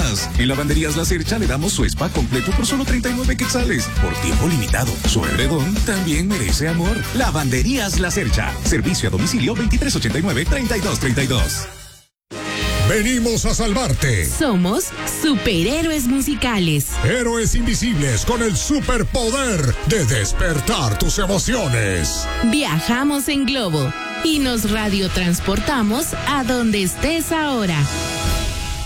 más. En Lavanderías La Cercha le damos su spa completo por solo 39 quetzales. Por tiempo limitado. Su edredón también merece amor. Lavanderías La Cercha. Servicio a domicilio 2389-3232. Venimos a salvarte. Somos superhéroes musicales. Héroes invisibles con el superpoder de despertar tus emociones. Viajamos en globo y nos radiotransportamos a donde estés ahora.